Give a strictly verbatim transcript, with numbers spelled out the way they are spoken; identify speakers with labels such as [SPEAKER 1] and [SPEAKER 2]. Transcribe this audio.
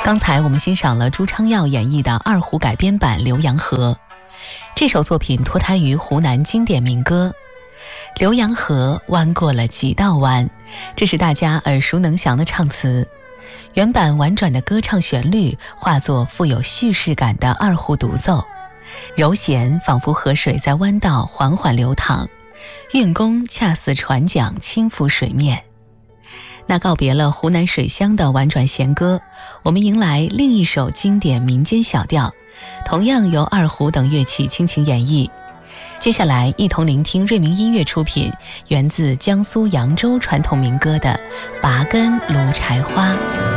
[SPEAKER 1] 刚才我们欣赏了朱昌耀演绎的二胡改编版《浏阳河》，这首作品脱胎于湖南经典民歌。浏阳河弯过了几道弯，这是大家耳熟能详的唱词。原版婉转的歌唱旋律化作富有叙事感的二胡独奏，柔弦仿佛河水在弯道缓缓流淌，韵功恰似船桨轻拂水面。那告别了湖南水乡的婉转弦歌，我们迎来另一首经典民间小调，同样由二胡等乐器倾情演绎。接下来一同聆听瑞明音乐出品，源自江苏扬州传统民歌的《拔根芦柴花》。